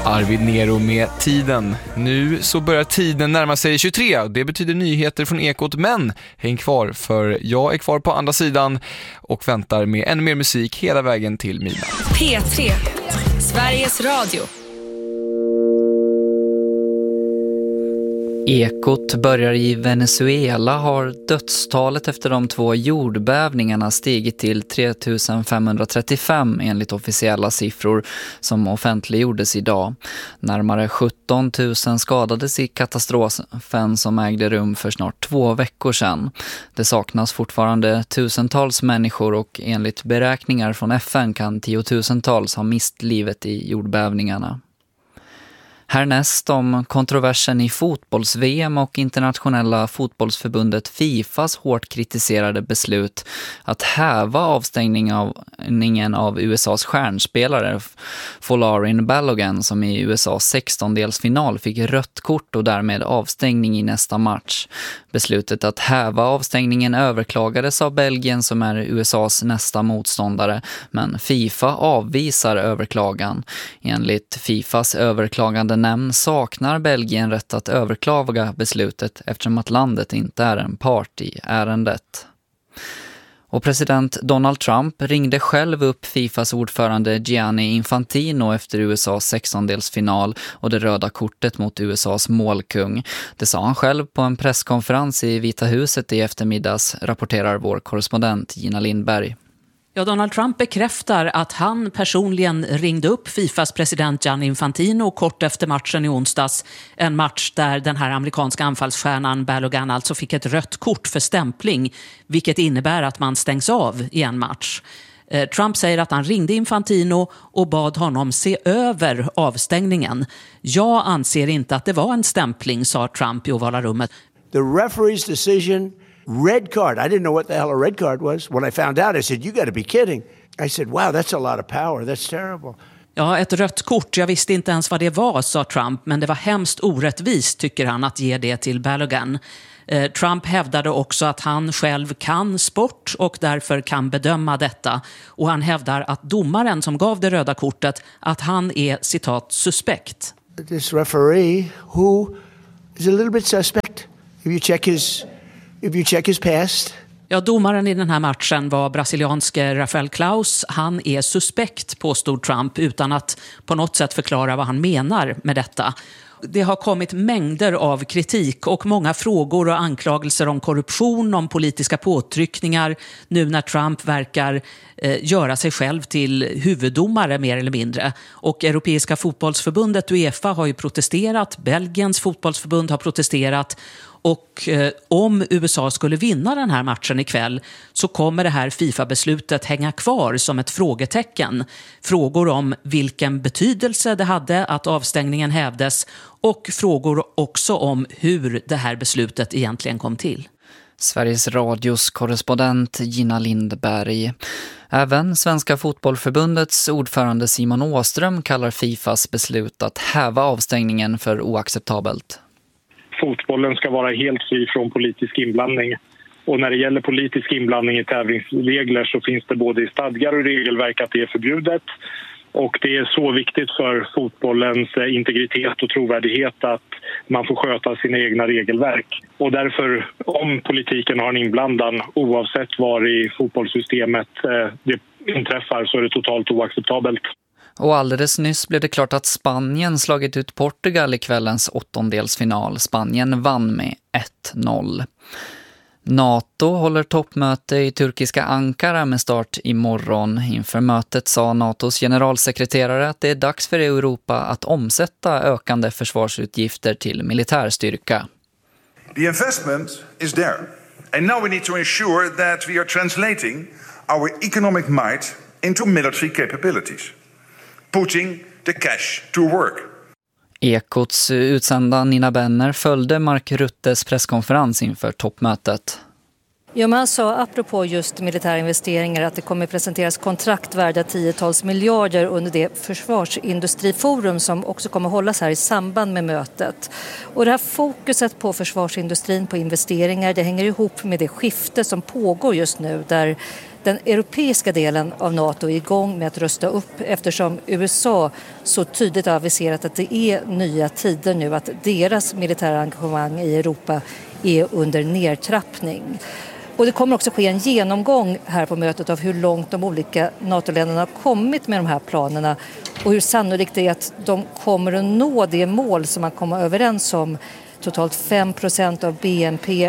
Arvid Nero med Tiden. Nu så börjar tiden närma sig 23. Det betyder nyheter från Ekot, men häng kvar för jag är kvar på andra sidan och väntar med ännu mer musik hela vägen till midnatt. P3, Sveriges Radio. Ekot börjar i Venezuela har dödstalet efter de 2 jordbävningarna stigit till 3535 enligt officiella siffror som offentliggjordes idag. Närmare 17 000 skadades i katastrofen som ägde rum för snart 2 veckor sedan. Det saknas fortfarande tusentals människor och enligt beräkningar från FN kan tiotusentals ha mist livet i jordbävningarna. Härnäst om kontroversen i fotbolls-VM och internationella fotbollsförbundet FIFAs hårt kritiserade beslut att häva avstängningen av USAs stjärnspelare Folarin Balogun som i USAs 16-delsfinal fick rött kort och därmed avstängning i nästa match. Beslutet att häva avstängningen överklagades av Belgien som är USAs nästa motståndare, men FIFA avvisar överklagan. Enligt FIFAs överklagande nämnd saknar Belgien rätt att överklaga beslutet eftersom att landet inte är en part i ärendet. Och president Donald Trump ringde själv upp FIFAs ordförande Gianni Infantino efter USAs 16-delsfinal och det röda kortet mot USAs målkung. Det sa han själv på en presskonferens i Vita huset i eftermiddags, rapporterar vår korrespondent Gina Lindberg. Ja, Donald Trump bekräftar att han personligen ringde upp FIFAs president Gianni Infantino kort efter matchen i onsdags. En match där den här amerikanska anfallsstjärnan Balogun alltså fick ett rött kort för stämpling, vilket innebär att man stängs av i en match. Trump säger att han ringde Infantino och bad honom se över avstängningen. Jag anser inte att det var en stämpling, sa Trump i ovala rummet. The referee's decision, red card. I didn't know what the hell a red card was. When I found out, I said, you got to be kidding. I said, wow, that's a lot of power. That's terrible. Ja, ett rött kort. Jag visste inte ens vad det var, sa Trump. Men det var hemskt orättvist, tycker han, att ge det till Balogun. Trump hävdade också att han själv kan sport och därför kan bedöma detta. Och han hävdar att domaren som gav det röda kortet, att han är, citat, suspekt. This referee, who is a little bit suspect. If you check his past. Ja, domaren i den här matchen var brasilianske Rafael Klaus. Han är suspekt, påstod Trump, utan att på något sätt förklara vad han menar med detta. Det har kommit mängder av kritik och många frågor och anklagelser om korruption, om politiska påtryckningar, nu när Trump verkar göra sig själv till huvuddomare mer eller mindre. Och Europeiska fotbollsförbundet UEFA har ju protesterat, Belgiens fotbollsförbund har protesterat. Och om USA skulle vinna den här matchen ikväll så kommer det här FIFA-beslutet hänga kvar som ett frågetecken. Frågor om vilken betydelse det hade att avstängningen hävdes och frågor också om hur det här beslutet egentligen kom till. Sveriges Radios korrespondent Gina Lindberg. Även Svenska fotbollförbundets ordförande Simon Åström kallar FIFAs beslut att häva avstängningen för oacceptabelt. Fotbollen ska vara helt fri från politisk inblandning. Och när det gäller politisk inblandning i tävlingsregler så finns det både i stadgar och regelverk att det är förbjudet. Och det är så viktigt för fotbollens integritet och trovärdighet att man får sköta sina egna regelverk. Och därför, om politiken har en inblandan, oavsett var i fotbollssystemet det inträffar, så är det totalt oacceptabelt. Och alldeles nyss blev det klart att Spanien slagit ut Portugal i kvällens 8-delsfinal. Spanien vann med 1-0. NATO håller toppmöte i turkiska Ankara med start imorgon. Inför mötet sa NATOs generalsekreterare att det är dags för Europa att omsätta ökande försvarsutgifter till militärstyrka. The investment is there. And now we need to ensure that we are translating our economic might into military capabilities. Putting the cash to work. Ekots utsända Nina Benner följde Mark Ruttes presskonferens inför toppmötet. Ja, man sa apropå just militära investeringar att det kommer presenteras kontrakt värda 10-tals miljarder under det försvarsindustriforum som också kommer hållas här i samband med mötet. Och det här fokuset på försvarsindustrin, på investeringar, det hänger ihop med det skifte som pågår just nu där den europeiska delen av NATO är igång med att rusta upp eftersom USA så tydligt har aviserat att det är nya tider nu, att deras militära engagemang i Europa är under nedtrappning. Och det kommer också ske en genomgång här på mötet av hur långt de olika NATO-länderna har kommit med de här planerna och hur sannolikt det är att de kommer att nå det mål som man kommer överens om. Totalt 5% av BNP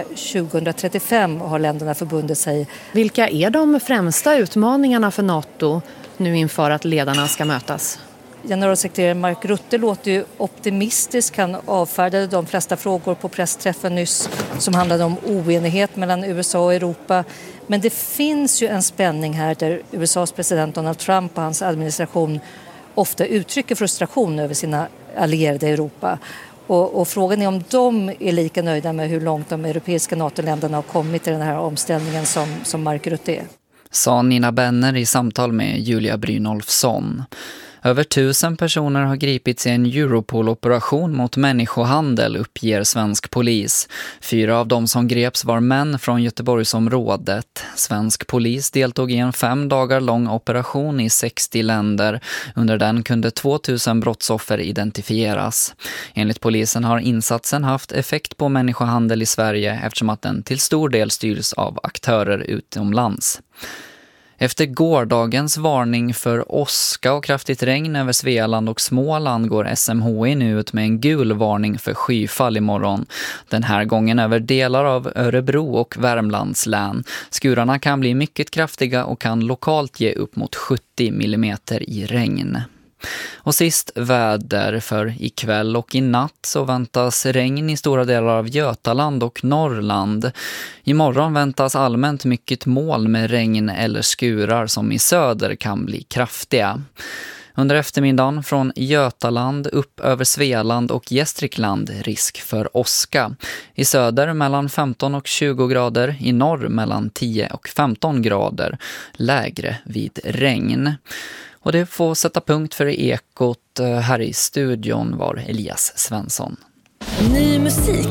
2035 har länderna förbundit sig. Vilka är de främsta utmaningarna för NATO nu inför att ledarna ska mötas? Generalsekreterare Mark Rutte låter ju optimistisk. Han avfärdade de flesta frågor på pressträffen nyss som handlade om oenighet mellan USA och Europa. Men det finns ju en spänning här där USAs president Donald Trump och hans administration ofta uttrycker frustration över sina allierade i Europa. Och frågan är om de är lika nöjda med hur långt de europeiska NATO-länderna har kommit i den här omställningen som Mark Rutte är. Sa Nina Benner i samtal med Julia Brynolfsson. Över 1000 personer har gripits i en Europol-operation mot människohandel, uppger svensk polis. 4 av dem som greps var män från Göteborgsområdet. Svensk polis deltog i en 5 dagar lång operation i 60 länder. Under den kunde 2000 brottsoffer identifieras. Enligt polisen har insatsen haft effekt på människohandel i Sverige eftersom att den till stor del styrs av aktörer utomlands. Efter gårdagens varning för åska och kraftigt regn över Svealand och Småland går SMHI nu ut med en gul varning för skyfall imorgon. Den här gången över delar av Örebro och Värmlands län. Skurarna kan bli mycket kraftiga och kan lokalt ge upp mot 70 millimeter i regn. Och sist väder, för ikväll och i natt så väntas regn i stora delar av Götaland och Norrland. Imorgon väntas allmänt mycket moln med regn eller skurar som i söder kan bli kraftiga. Under eftermiddagen från Götaland upp över Svealand och Gästrikland risk för åska. I söder mellan 15 och 20 grader, i norr mellan 10 och 15 grader, lägre vid regn. Och det får sätta punkt för Ekot. Här i studion var Elias Svensson. Ny musik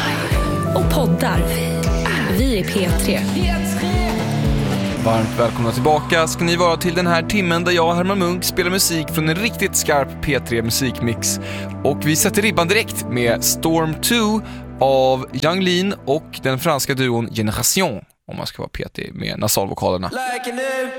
och poddar. Vi är P3. Varmt välkomna tillbaka ska ni vara till den här timmen där jag och Herman Munk spelar musik från en riktigt skarp P3 musikmix. Och vi sätter ribban direkt med Storm 2 av Yung Lean och den franska duon Generation, om man ska vara petig med nasalvokalerna.